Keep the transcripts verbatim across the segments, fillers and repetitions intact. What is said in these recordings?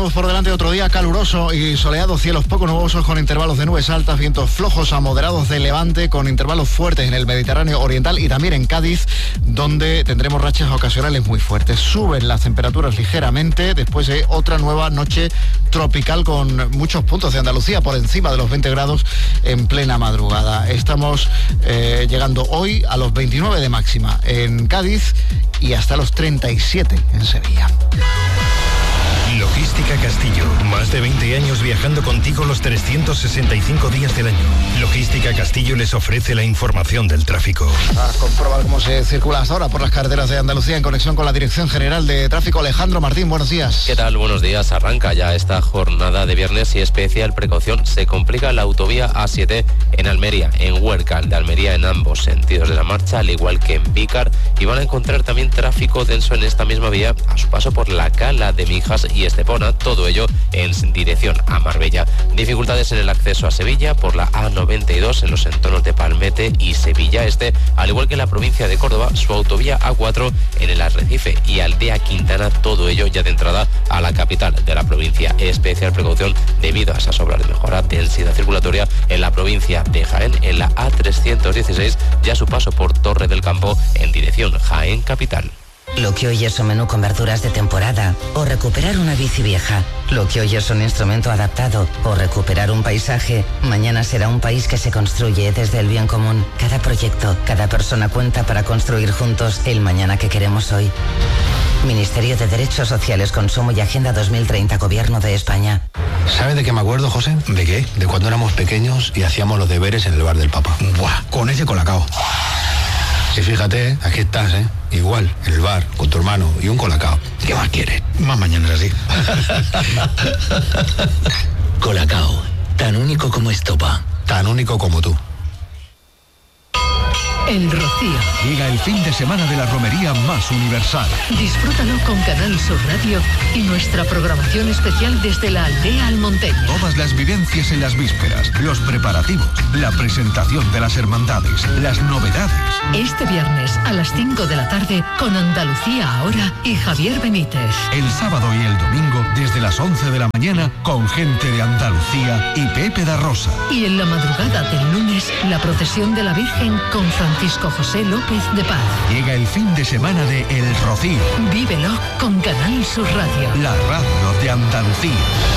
Tenemos por delante otro día caluroso y soleado, cielos poco nubosos con intervalos de nubes altas, vientos flojos a moderados de levante con intervalos fuertes en el Mediterráneo oriental y también en Cádiz, donde tendremos rachas ocasionales muy fuertes. Suben las temperaturas ligeramente después de otra nueva noche tropical con muchos puntos de Andalucía por encima de los veinte grados en plena madrugada. Estamos eh, llegando hoy a los veintinueve de máxima en Cádiz y hasta los treinta y siete en Sevilla. Logística Castillo, más de veinte años viajando contigo los trescientos sesenta y cinco días del año. Logística Castillo les ofrece la información del tráfico. A comprobar cómo se circula hasta ahora por las carreteras de Andalucía en conexión con la Dirección General de Tráfico. Alejandro Martín, buenos días. ¿Qué tal? Buenos días. Arranca ya esta jornada de viernes y especial precaución. Se complica la autovía A siete en Almería, en Huércal de Almería en ambos sentidos de la marcha, al igual que en Vícar, y van a encontrar también tráfico denso en esta misma vía a su paso por la Cala de Mijas y Estepona, todo ello en dirección a Marbella. Dificultades en el acceso a Sevilla por la A noventa y dos en los entornos de Palmete y Sevilla Este, al igual que en la provincia de Córdoba, su autovía A cuatro en el Arrecife y Aldea Quintana, todo ello ya de entrada a la capital de la provincia. Especial precaución debido a esas obras de mejora de densidad circulatoria en la provincia de Jaén, en la A trescientos dieciséis, ya su paso por Torre del Campo en dirección Jaén capital. Lo que hoy es un menú con verduras de temporada o recuperar una bici vieja. Lo que hoy es un instrumento adaptado o recuperar un paisaje, mañana será un país que se construye desde el bien común. Cada proyecto, cada persona cuenta para construir juntos el mañana que queremos hoy. Ministerio de Derechos Sociales, Consumo y Agenda dos mil treinta, Gobierno de España. ¿Sabes de qué me acuerdo, José? ¿De qué? De cuando éramos pequeños y hacíamos los deberes en el bar del Papa. ¡Buah! Con ese colacao. Y fíjate, aquí estás, ¿eh? Igual, en el bar, con tu hermano y un colacao. ¿Qué más quieres? Más mañanas así. Colacao, tan único como estopa. Tan único como tú. El Rocío. Llega el fin de semana de la romería más universal. Disfrútalo con Canal Sur Radio y nuestra programación especial desde la aldea Almonteña. Todas las vivencias en las vísperas, los preparativos, la presentación de las hermandades, las novedades. Este viernes a las cinco de la tarde con Andalucía Ahora y Javier Benítez. El sábado y el domingo desde las once de la mañana con gente de Andalucía y Pepe da Rosa. Y en la madrugada del lunes la procesión de la Virgen con Francisco José López de Paz. Llega el fin de semana de El Rocío. Vívelo con Canal Sur Radio. La radio de Andalucía.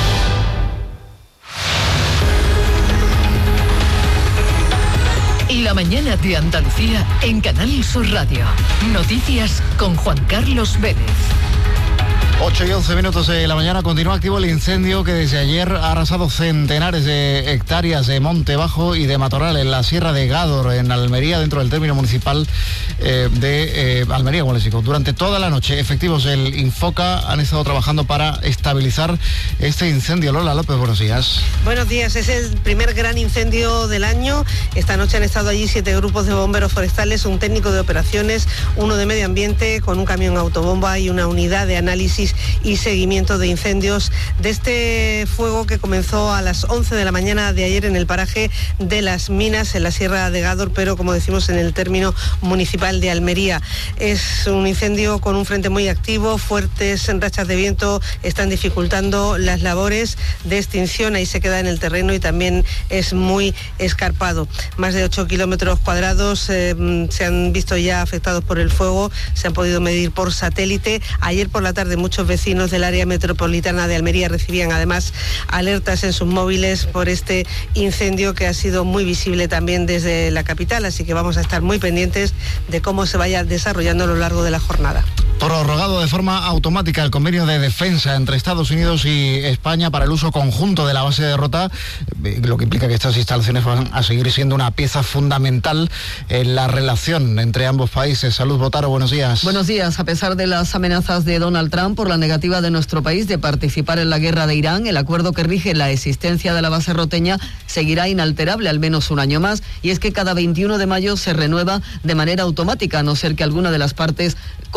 Y la mañana de Andalucía en Canal Sur Radio. Noticias con Juan Carlos Vélez. ocho y once minutos de la mañana, continúa activo el incendio que desde ayer ha arrasado centenares de hectáreas de monte bajo y de matorral en la Sierra de Gádor, en Almería, dentro del término municipal eh, de eh, Almería, como les digo. Durante toda la noche, efectivos del Infoca han estado trabajando para estabilizar este incendio. Lola López, buenos días. Buenos días, es el primer gran incendio del año. Esta noche han estado allí siete grupos de bomberos forestales, un técnico de operaciones, uno de medio ambiente con un camión autobomba y una unidad de análisis y seguimiento de incendios de este fuego que comenzó a las once de la mañana de ayer en el paraje de Las Minas, en la Sierra de Gádor, pero como decimos en el término municipal de Almería. Es un incendio con un frente muy activo, fuertes rachas de viento están dificultando las labores de extinción, ahí se queda en el terreno y también es muy escarpado. Más de ocho kilómetros cuadrados eh, se han visto ya afectados por el fuego, se han podido medir por satélite. Ayer por la tarde muchos vecinos del área metropolitana de Almería recibían además alertas en sus móviles por este incendio que ha sido muy visible también desde la capital, así que vamos a estar muy pendientes de cómo se vaya desarrollando a lo largo de la jornada. Prorrogado de forma automática el convenio de defensa entre Estados Unidos y España para el uso conjunto de la base de Rota, lo que implica que estas instalaciones van a seguir siendo una pieza fundamental en la relación entre ambos países. Salud Botaro, buenos días. Buenos días. A pesar de las amenazas de Donald Trump por la negativa de nuestro país de participar en la guerra de Irán, el acuerdo que rige la existencia de la base roteña seguirá inalterable al menos un año más, y es que cada veintiuno de mayo se renueva de manera automática, a no ser que alguna de las partes comunique lo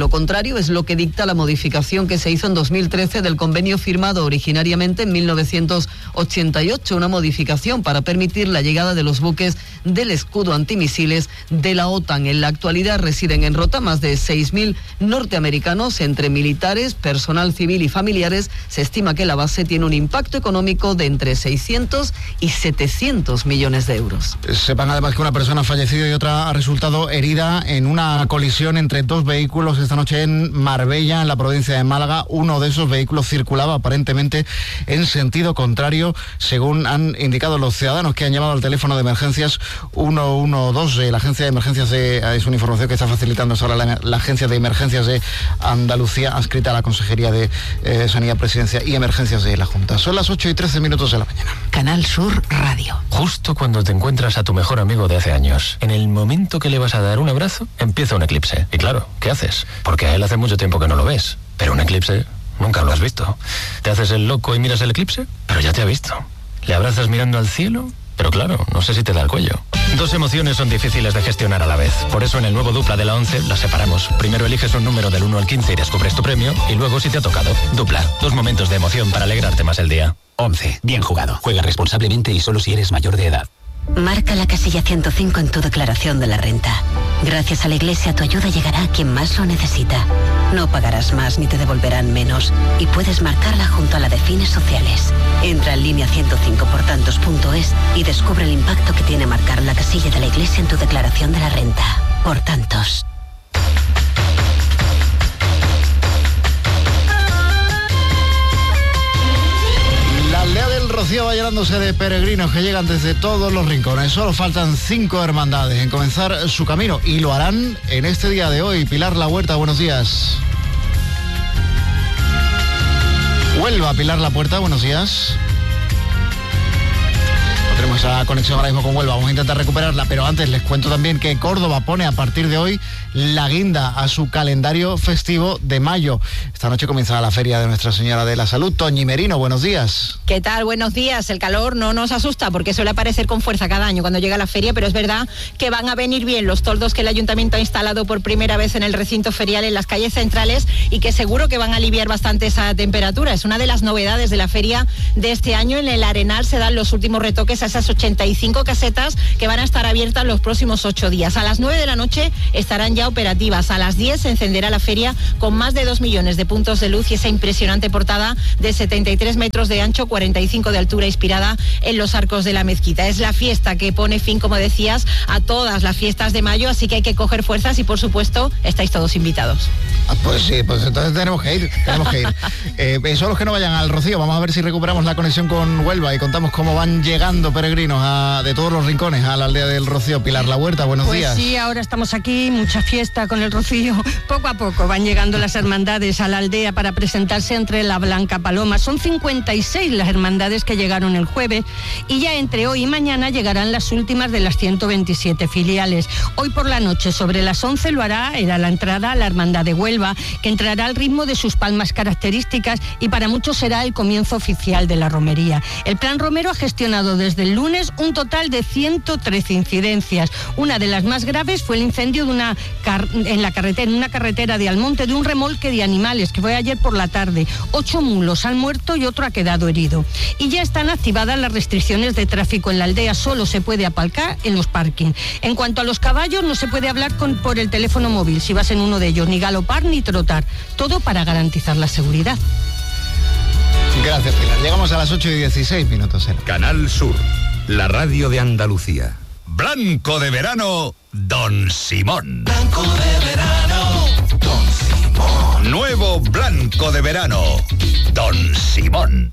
lo contrario es lo que dicta la modificación que se hizo en dos mil trece del convenio firmado originariamente en mil novecientos ochenta y ocho, una modificación para permitir la llegada de los buques del escudo antimisiles de la OTAN. En la actualidad residen en Rota más de seis mil norteamericanos, entre militares, personal civil y familiares. Se estima que la base tiene un impacto económico de entre seiscientos y setecientos millones de euros. Sepan además que una persona ha fallecido y otra ha resultado herida en una colisión entre dos vehículos esta noche en Marbella, en la provincia de Málaga. Uno de esos vehículos circulaba aparentemente en sentido contrario, según han indicado los ciudadanos que han llamado al teléfono de emergencias uno uno dos. La agencia de emergencias de, es una información que está facilitando ahora la, la agencia de emergencias de Andalucía, adscrita a la Consejería de eh, Sanidad, Presidencia y Emergencias de la Junta. Son las ocho y trece minutos de la mañana. Canal Sur Radio. Justo cuando te encuentras a tu mejor amigo de hace años, en el momento que le vas a dar un abrazo, empieza un eclipse. Y claro, ¿qué haces? Porque a él hace mucho tiempo que no lo ves. Pero un eclipse nunca lo has visto. Te haces el loco y miras el eclipse, pero ya te ha visto. Le abrazas mirando al cielo, pero claro, no sé si te da el cuello. Dos emociones son difíciles de gestionar a la vez. Por eso en el nuevo Dupla de la once las separamos. Primero eliges un número del uno al quince y descubres tu premio, y luego si te ha tocado. Dupla, dos momentos de emoción para alegrarte más el día. once. Bien jugado. Juega responsablemente y solo si eres mayor de edad. Marca la casilla ciento cinco en tu declaración de la renta. Gracias a la Iglesia tu ayuda llegará a quien más lo necesita. No pagarás más ni te devolverán menos, y puedes marcarla junto a la de fines sociales. Entra en línea ciento cinco por tantos punto es y descubre el impacto que tiene marcar la casilla de la Iglesia en tu declaración de la renta. Por tantos. La aldea del Rocío va llenándose de peregrinos que llegan desde todos los rincones. Solo faltan cinco hermandades en comenzar su camino, y lo harán en este día de hoy. Pilar La Huerta, buenos días. Huelva, Pilar La Puerta, buenos días. No tenemos esa conexión ahora mismo con Huelva, vamos a intentar recuperarla, pero antes les cuento también que Córdoba pone a partir de hoy la guinda a su calendario festivo de mayo. Esta noche comienza la feria de Nuestra Señora de la Salud. Toñi Merino, buenos días. ¿Qué tal? Buenos días. El calor no nos asusta porque suele aparecer con fuerza cada año cuando llega la feria, pero es verdad que van a venir bien los toldos que el Ayuntamiento ha instalado por primera vez en el recinto ferial en las calles centrales, y que seguro que van a aliviar bastante esa temperatura. Es una de las novedades de la feria de este año. En el Arenal se dan los últimos retoques a esas ochenta y cinco casetas que van a estar abiertas los próximos ocho días. A las nueve de la noche estarán ya operativas. A las diez se encenderá la feria con más de dos millones de puntos de luz y esa impresionante portada de setenta y tres metros de ancho, cuarenta y cinco de altura, inspirada en los arcos de la mezquita. Es la fiesta que pone fin, como decías, a todas las fiestas de mayo, así que hay que coger fuerzas y, por supuesto, estáis todos invitados. Ah, pues sí, pues entonces tenemos que ir, tenemos que ir. Eh, son los que no vayan al Rocío. Vamos a ver si recuperamos la conexión con Huelva y contamos cómo van llegando peregrinos a, de todos los rincones a la aldea del Rocío. Pilar La Huerta, buenos pues días. Pues sí, ahora estamos aquí, mucha fiesta con el Rocío. Poco a poco van llegando las hermandades a la aldea para presentarse entre la Blanca Paloma. Son cincuenta y seis las hermandades que llegaron el jueves, y ya entre hoy y mañana llegarán las últimas de las ciento veintisiete filiales. Hoy por la noche, sobre las once, lo hará, era la entrada a la Hermandad de Huelva, que entrará al ritmo de sus palmas características, y para muchos será el comienzo oficial de la romería. El Plan Romero ha gestionado desde el lunes un total de ciento trece incidencias. Una de las más graves fue el incendio de una car- en la carretera, en una carretera de Almonte, de un remolque de animales, que fue ayer por la tarde. Ocho mulos han muerto y otro ha quedado herido. Y ya están activadas las restricciones de tráfico en la aldea. Solo se puede aparcar en los parkings. En cuanto a los caballos, no se puede hablar con, por el teléfono móvil si vas en uno de ellos, ni galopar ni trotar. Todo para garantizar la seguridad. Gracias, Pilar. Llegamos a las ocho y dieciséis minutos. ¿eh? Canal Sur, la radio de Andalucía. Blanco de verano, Don Simón. Blanco de verano, Don Simón. Nuevo Blanco de verano, Don Simón.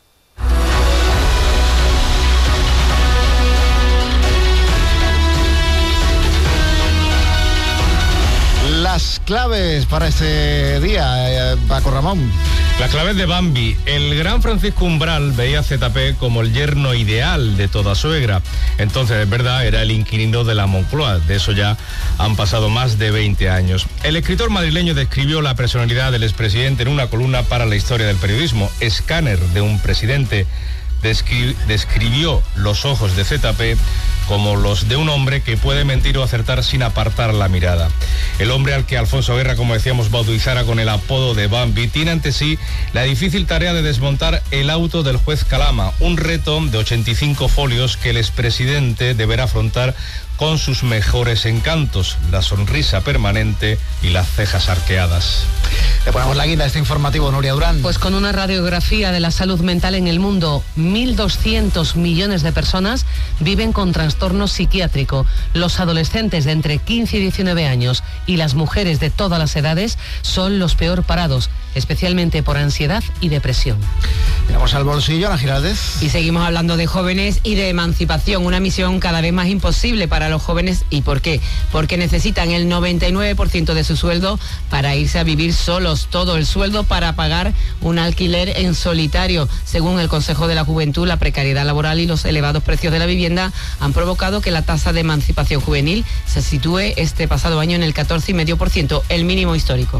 Las claves para este día, eh, Paco Ramón. Las claves de Bambi. El gran Francisco Umbral veía a Z P como el yerno ideal de toda suegra. Entonces, es verdad, era el inquilino de la Moncloa. De eso ya han pasado más de veinte años. El escritor madrileño describió la personalidad del expresidente en una columna para la historia del periodismo. Escáner de un presidente. Descri- describió los ojos de Z P como los de un hombre que puede mentir o acertar sin apartar la mirada. El hombre al que Alfonso Guerra, como decíamos, bautizara con el apodo de Bambi, tiene ante sí la difícil tarea de desmontar el auto del juez Calama, un reto de ochenta y cinco folios que el expresidente deberá afrontar con sus mejores encantos, la sonrisa permanente y las cejas arqueadas. Le ponemos la guinda a este informativo, Nuria Durán. Pues con una radiografía de la salud mental en el mundo, mil doscientos millones de personas viven con trastorno psiquiátrico. Los adolescentes de entre quince y diecinueve años y las mujeres de todas las edades son los peor parados, especialmente por ansiedad y depresión. Miramos al bolsillo, Ana Giraldez. Y seguimos hablando de jóvenes y de emancipación, una misión cada vez más imposible para los jóvenes. ¿Y por qué? Porque necesitan el noventa y nueve por ciento de su sueldo para irse a vivir solos, todo el sueldo para pagar un alquiler en solitario. Según el Consejo de la Juventud, la precariedad laboral y los elevados precios de la vivienda han provocado que la tasa de emancipación juvenil se sitúe este pasado año en el catorce coma cinco por ciento, el mínimo histórico.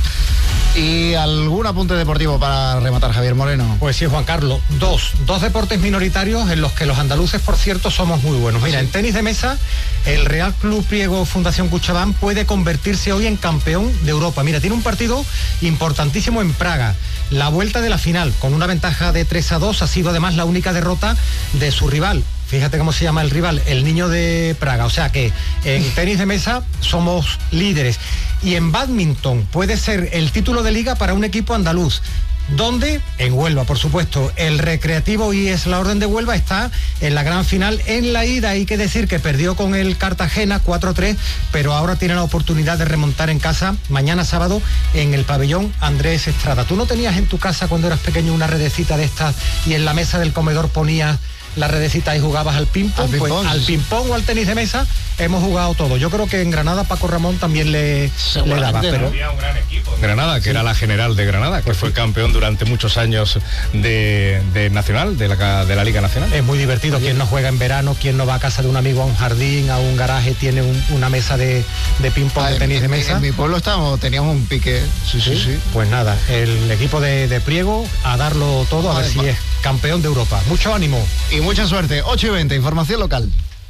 ¿Y algún apunte deportivo para rematar, Javier Moreno? Pues sí, Juan Carlos, dos, dos deportes minoritarios en los que los andaluces, por cierto, somos muy buenos. Mira, sí. En tenis de mesa, el Real Club Priego Fundación Cuchabán puede convertirse hoy en campeón de Europa. Mira, tiene un partido importantísimo en Praga. La vuelta de la final, con una ventaja de tres a dos, ha sido además la única derrota de su rival. Fíjate cómo se llama el rival, el Niño de Praga. O sea que en tenis de mesa somos líderes. Y en bádminton puede ser el título de liga para un equipo andaluz. Donde, en Huelva, por supuesto, el Recreativo y es la Orden de Huelva está en la gran final. En la ida hay que decir que perdió con el Cartagena cuatro a tres, pero ahora tiene la oportunidad de remontar en casa mañana sábado en el pabellón Andrés Estrada. ¿Tú no tenías en tu casa cuando eras pequeño una redecita de estas y en la mesa del comedor ponías la redecita y jugabas al ping-pong? Al ping-pong, pues, al ping-pong o al tenis de mesa hemos jugado todo. Yo creo que en Granada Paco Ramón también le, le daba. Pero había un gran equipo en Granada, que sí. Era la General de Granada, que pues fue sí. campeón durante muchos años de, de Nacional, de la, de la Liga Nacional. Es muy divertido. Quien no juega en verano, quien no va a casa de un amigo a un jardín, a un garaje, tiene un, una mesa de, de ping-pong, ah, de tenis en, de mesa. En mi pueblo estábamos, teníamos un pique. Sí, sí, sí. sí. Pues nada, el equipo de, de Priego a darlo todo, a, a ver si es campeón de Europa. Mucho ánimo. Y mucha suerte. ocho y veinte, información local.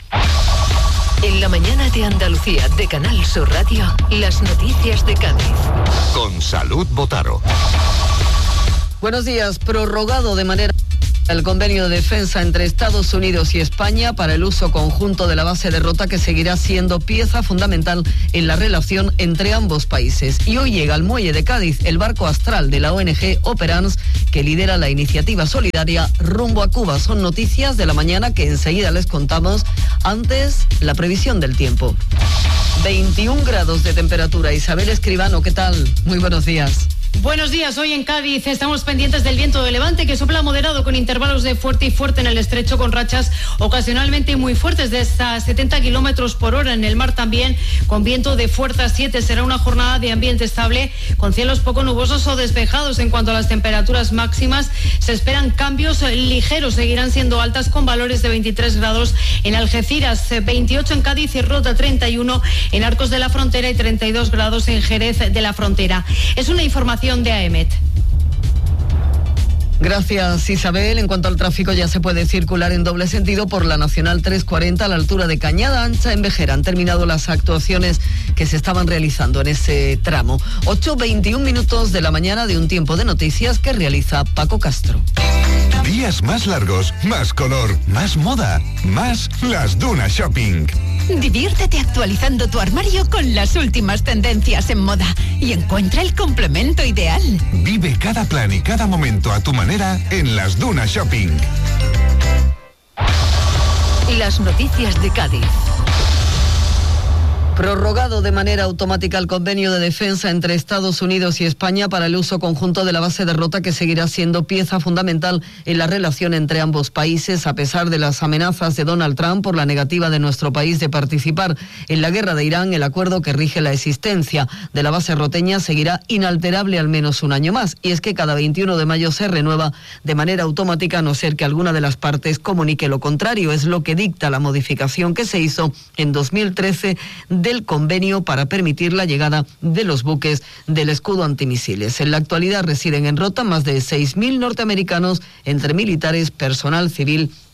En la mañana de Andalucía, de Canal Sur Radio, las noticias de Cádiz. Con Salud Botaro. Buenos días. Prorrogado de manera el convenio de defensa entre Estados Unidos y España para el uso conjunto de la base de Rota, que seguirá siendo pieza fundamental en la relación entre ambos países. Y hoy llega al muelle de Cádiz el barco Astral de la O N G Operans, que lidera la iniciativa solidaria rumbo a Cuba. Son noticias de la mañana que enseguida les contamos. Antes, la previsión del tiempo. veintiún grados de temperatura. Isabel Escribano, ¿qué tal? Muy buenos días. Buenos días, hoy en Cádiz estamos pendientes del viento de levante que sopla moderado con intervalos de fuerte y fuerte en el estrecho, con rachas ocasionalmente muy fuertes de hasta setenta kilómetros por hora. En el mar también con viento de fuerza siete. Será una jornada de ambiente estable con cielos poco nubosos o despejados. En cuanto a las temperaturas máximas, se esperan cambios ligeros, seguirán siendo altas con valores de veintitrés grados en Algeciras, veintiocho en Cádiz y Rota, treinta y uno en Arcos de la Frontera y treinta y dos grados en Jerez de la Frontera. Es una información de A E M E T. Gracias, Isabel. En cuanto al tráfico, ya se puede circular en doble sentido por la Nacional trescientos cuarenta a la altura de Cañada Ancha en Béjar. Han terminado las actuaciones que se estaban realizando en ese tramo. ocho veintiún minutos de la mañana, de un tiempo de noticias que realiza Paco Castro. Días más largos, más color, más moda, más Las Dunas Shopping. Diviértete actualizando tu armario con las últimas tendencias en moda y encuentra el complemento ideal. Vive cada plan y cada momento a tu manera en Las Dunas Shopping. Las noticias de Cádiz. Prorrogado de manera automática el convenio de defensa entre Estados Unidos y España para el uso conjunto de la base de Rota, que seguirá siendo pieza fundamental en la relación entre ambos países, a pesar de las amenazas de Donald Trump por la negativa de nuestro país de participar en la guerra de Irán. El acuerdo que rige la existencia de la base roteña seguirá inalterable al menos un año más, y es que cada veintiuno de mayo se renueva de manera automática, a no ser que alguna de las partes comunique lo contrario. Es lo que dicta la modificación que se hizo en dos mil trece de el convenio para permitir la llegada de los buques del escudo antimisiles. En la actualidad residen en Rota más de seis mil norteamericanos, entre militares, personal civil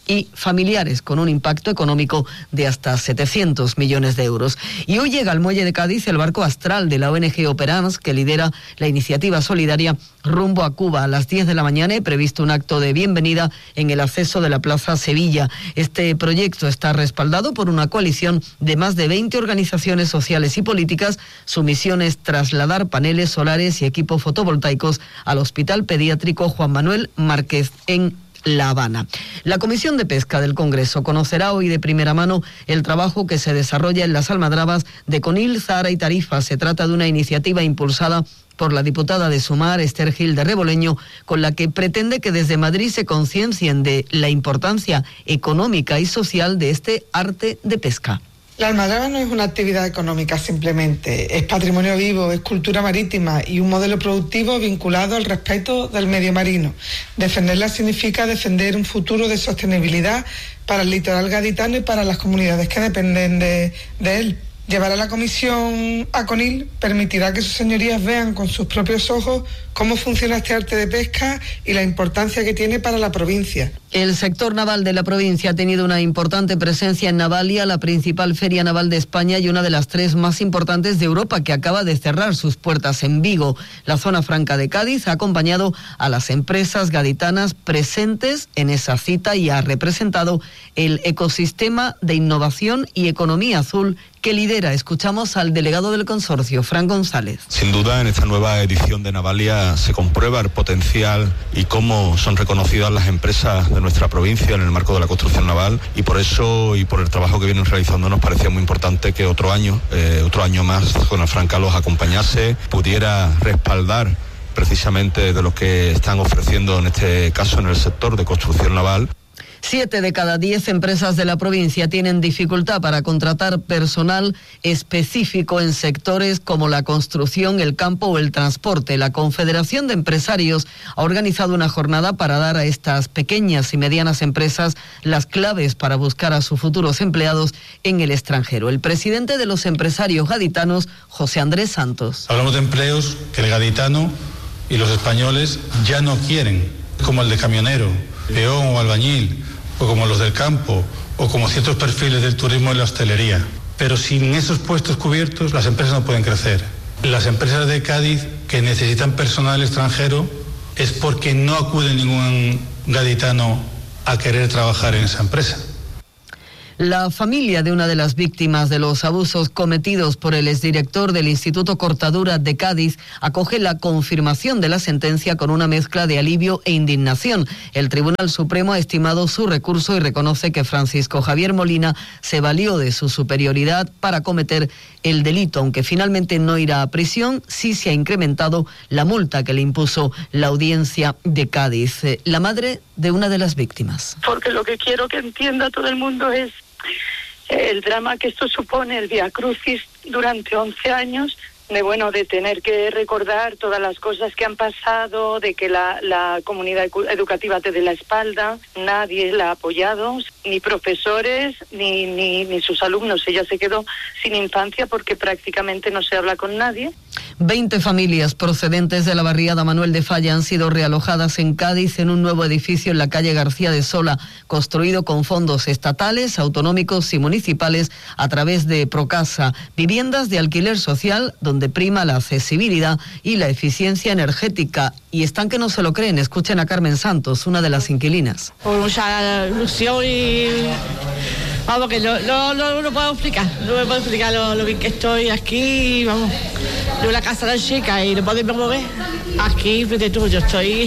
y familiares, con un impacto económico de hasta setecientos millones de euros. Y hoy llega al muelle de Cádiz el barco Astral de la O N G Operans, que lidera la iniciativa solidaria rumbo a Cuba. A las diez de la mañana he previsto un acto de bienvenida en el acceso de la Plaza Sevilla. Este proyecto está respaldado por una coalición de más de veinte organizaciones sociales y políticas. Su misión es trasladar paneles solares y equipos fotovoltaicos al Hospital Pediátrico Juan Manuel Márquez en La Habana. La Comisión de Pesca del Congreso conocerá hoy de primera mano el trabajo que se desarrolla en las almadrabas de Conil, Zahara y Tarifa. Se trata de una iniciativa impulsada por la diputada de Sumar, Esther Gil de Reboleño, con la que pretende que desde Madrid se conciencien de la importancia económica y social de este arte de pesca. La almadraba no es una actividad económica simplemente, es patrimonio vivo, es cultura marítima y un modelo productivo vinculado al respeto del medio marino. Defenderla significa defender un futuro de sostenibilidad para el litoral gaditano y para las comunidades que dependen de, de él. Llevar a la comisión a Conil permitirá que sus señorías vean con sus propios ojos cómo funciona este arte de pesca y la importancia que tiene para la provincia. El sector naval de la provincia ha tenido una importante presencia en Navalia, la principal feria naval de España y una de las tres más importantes de Europa, que acaba de cerrar sus puertas en Vigo. La zona franca de Cádiz ha acompañado a las empresas gaditanas presentes en esa cita y ha representado el ecosistema de innovación y economía azul que lidera. Escuchamos al delegado del consorcio, Fran González. Sin duda, en esta nueva edición de Navalia se comprueba el potencial y cómo son reconocidas las empresas de nuestra provincia en el marco de la construcción naval, y por eso y por el trabajo que vienen realizando nos parecía muy importante que otro año, eh, otro año más, Zona Franca los acompañase, pudiera respaldar precisamente de lo que están ofreciendo en este caso en el sector de construcción naval. Siete de cada diez empresas de la provincia tienen dificultad para contratar personal específico en sectores como la construcción, el campo o el transporte. La Confederación de Empresarios ha organizado una jornada para dar a estas pequeñas y medianas empresas las claves para buscar a sus futuros empleados en el extranjero. El presidente de los empresarios gaditanos, José Andrés Santos. Hablamos de empleos que el gaditano y los españoles ya no quieren, como el de camionero, peón o albañil, o como los del campo, o como ciertos perfiles del turismo y la hostelería. Pero sin esos puestos cubiertos, las empresas no pueden crecer. Las empresas de Cádiz que necesitan personal extranjero es porque no acude ningún gaditano a querer trabajar en esa empresa. La familia de una de las víctimas de los abusos cometidos por el exdirector del Instituto Cortadura de Cádiz acoge la confirmación de la sentencia con una mezcla de alivio e indignación. El Tribunal Supremo ha estimado su recurso y reconoce que Francisco Javier Molina se valió de su superioridad para cometer el delito. Aunque finalmente no irá a prisión, sí se ha incrementado la multa que le impuso la Audiencia de Cádiz. La madre de una de las víctimas. Porque lo que quiero que entienda todo el mundo es el drama que esto supone, el viacrucis durante once años, de bueno, de tener que recordar todas las cosas que han pasado, de que la, la comunidad educativa te dé la espalda, nadie la ha apoyado, ni profesores, ni, ni, ni sus alumnos. Ella se quedó sin infancia porque prácticamente no se habla con nadie. Veinte familias procedentes de la barriada Manuel de Falla han sido realojadas en Cádiz en un nuevo edificio en la calle García de Sola, construido con fondos estatales, autonómicos y municipales a través de Procasa. Viviendas de alquiler social donde prima la accesibilidad y la eficiencia energética. Y están que no se lo creen. Escuchen a Carmen Santos, una de las inquilinas. Con mucha ilusión y... Vamos, que no, no, no, no puedo explicar, no me puedo explicar lo, lo bien que estoy aquí, vamos. Yo la casa tan chica y no puedo mover. Aquí, frente tú, yo estoy...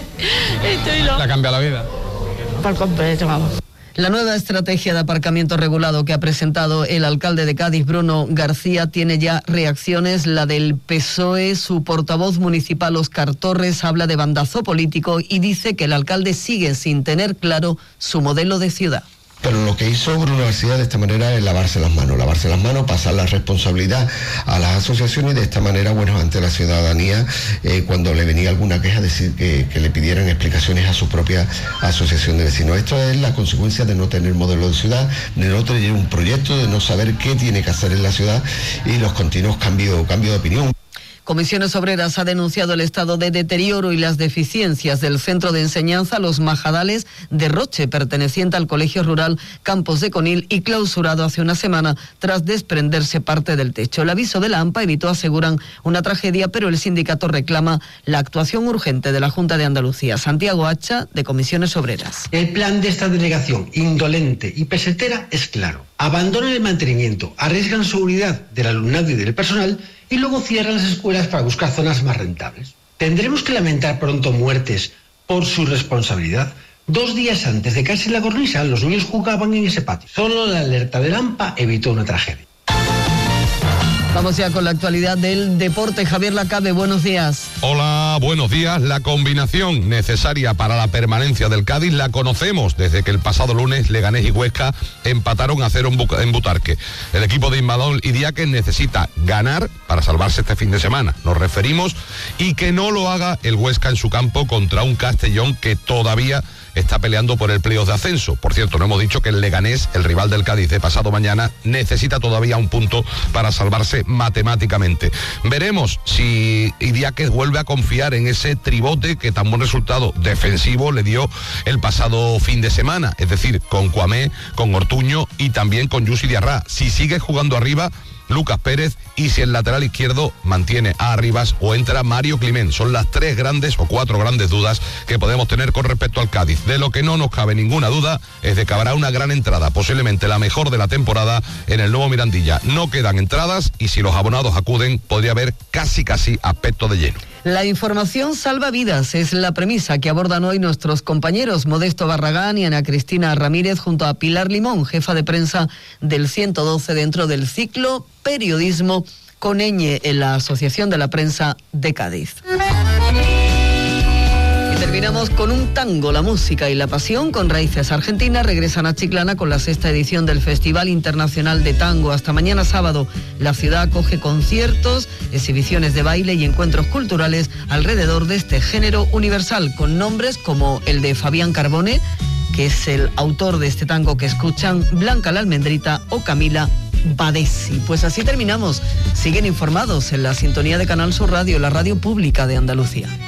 estoy loca. ¿La cambia la vida? Por completo, vamos. La nueva estrategia de aparcamiento regulado que ha presentado el alcalde de Cádiz, Bruno García, tiene ya reacciones. La del P S O E, su portavoz municipal, Óscar Torres, habla de bandazo político y dice que el alcalde sigue sin tener claro su modelo de ciudad. Pero lo que hizo Bruno García de esta manera es lavarse las manos, lavarse las manos, pasar la responsabilidad a las asociaciones y de esta manera, bueno, ante la ciudadanía, eh, cuando le venía alguna queja, decir que, que le pidieran explicaciones a su propia asociación de vecinos. Esto es la consecuencia de no tener modelo de ciudad, de no tener un proyecto, de no saber qué tiene que hacer en la ciudad y los continuos cambios, cambios de opinión. Comisiones Obreras ha denunciado el estado de deterioro y las deficiencias del centro de enseñanza Los Majadales de Roche, perteneciente al Colegio Rural Campos de Conil y clausurado hace una semana tras desprenderse parte del techo. El aviso de la AMPA evitó, aseguran, una tragedia, pero el sindicato reclama la actuación urgente de la Junta de Andalucía. Santiago Hacha, de Comisiones Obreras. El plan de esta delegación, indolente y pesetera, es claro. Abandonan el mantenimiento, arriesgan seguridad del alumnado y del personal y luego cierran las escuelas para buscar zonas más rentables. ¿Tendremos que lamentar pronto muertes por su responsabilidad? Dos días antes de caerse la cornisa, los niños jugaban en ese patio. Solo la alerta del AMPA evitó una tragedia. Vamos ya con la actualidad del deporte. Javier Lacabe, buenos días. Hola, buenos días. La combinación necesaria para la permanencia del Cádiz la conocemos desde que el pasado lunes Leganés y Huesca empataron a cero en Butarque. El equipo de Imanol Idiáquez necesita ganar para salvarse este fin de semana. Nos referimos, y que no lo haga el Huesca en su campo contra un Castellón que todavía está peleando por el playoff de ascenso. Por cierto, no hemos dicho que el Leganés, el rival del Cádiz de pasado mañana, necesita todavía un punto para salvarse matemáticamente. Veremos si Idiáquez vuelve a confiar en ese tribote que tan buen resultado defensivo le dio el pasado fin de semana, es decir, con Cuamé, con Ortuño y también con Yusi Diarra. Si sigue jugando arriba Lucas Pérez, y si el lateral izquierdo mantiene a Arribas o entra Mario Climent. Son las tres grandes o cuatro grandes dudas que podemos tener con respecto al Cádiz. De lo que no nos cabe ninguna duda es de que habrá una gran entrada, posiblemente la mejor de la temporada, en el nuevo Mirandilla. No quedan entradas y si los abonados acuden podría haber casi casi aspecto de lleno. La información salva vidas, es la premisa que abordan hoy nuestros compañeros Modesto Barragán y Ana Cristina Ramírez junto a Pilar Limón, jefa de prensa del ciento doce, dentro del ciclo Periodismo con ñ en la Asociación de la Prensa de Cádiz. Y terminamos con un tango. La música y la pasión con raíces argentinas regresan a Chiclana con la sexta edición del Festival Internacional de Tango. Hasta mañana sábado la ciudad acoge conciertos, exhibiciones de baile y encuentros culturales alrededor de este género universal, con nombres como el de Fabián Carbone, que es el autor de este tango que escuchan, Blanca la Almendrita o Camila Badesi. Pues así terminamos. Siguen informados en la sintonía de Canal Sur Radio, la radio pública de Andalucía.